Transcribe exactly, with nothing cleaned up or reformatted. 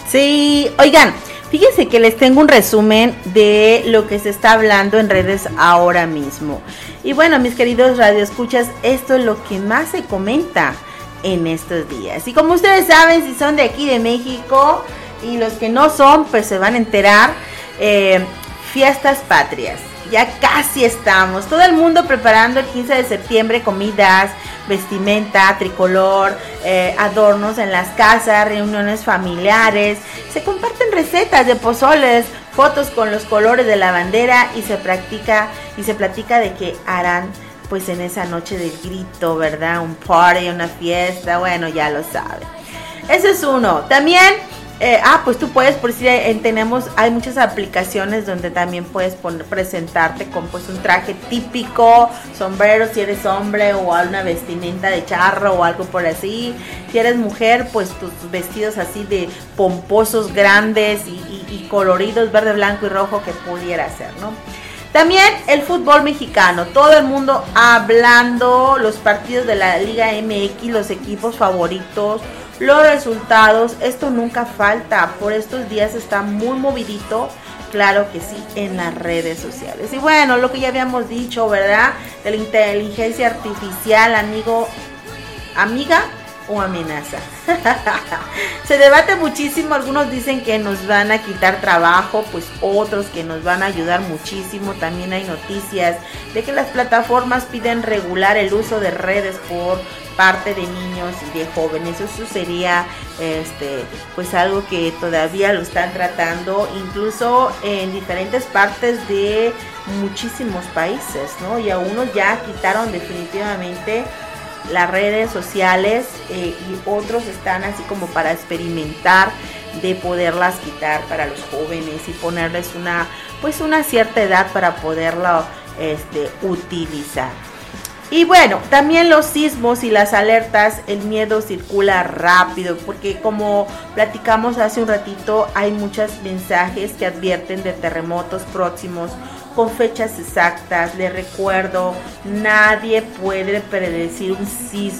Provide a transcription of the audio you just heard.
Sí, oigan, fíjense que les tengo un resumen de lo que se está hablando en redes ahora mismo. Y bueno, mis queridos radioescuchas, esto es lo que más se comenta en estos días. Y como ustedes saben, si son de aquí de México y los que no son, pues se van a enterar. Eh, fiestas patrias, ya casi estamos. Todo el mundo preparando el quince de septiembre comidas, vestimenta, tricolor, eh, adornos en las casas, reuniones familiares. Se comparten recetas de pozoles, fotos con los colores de la bandera y se practica y se platica de que harán pues en esa noche del grito, ¿verdad? Un party, una fiesta, bueno, ya lo saben. Ese es uno. También, eh, ah, pues tú puedes, por si eh, tenemos, hay muchas aplicaciones donde también puedes poner, presentarte con pues un traje típico, sombrero si eres hombre o alguna vestimenta de charro o algo por así. Si eres mujer, pues tus vestidos así de pomposos, grandes y, y, y coloridos, verde, blanco y rojo que pudiera ser, ¿no? También el fútbol mexicano, todo el mundo hablando, los partidos de la Liga M X, los equipos favoritos, los resultados, esto nunca falta, por estos días está muy movidito, claro que sí, en las redes sociales. Y bueno, lo que ya habíamos dicho, ¿verdad? De la inteligencia artificial, amigo, amiga o amenaza. Se debate muchísimo, algunos dicen que nos van a quitar trabajo, pues otros que nos van a ayudar muchísimo. También hay noticias de que las plataformas piden regular el uso de redes por parte de niños y de jóvenes. Eso sería este pues algo que todavía lo están tratando, incluso en diferentes partes de muchísimos países, ¿no? Y a unos ya quitaron definitivamente las redes sociales eh, y otros están así como para experimentar de poderlas quitar para los jóvenes y ponerles una pues una cierta edad para poderlo este, utilizar. Y bueno, también los sismos y las alertas, el miedo circula rápido porque como platicamos hace un ratito, hay muchos mensajes que advierten de terremotos próximos con fechas exactas. Les recuerdo, nadie puede predecir un sismo.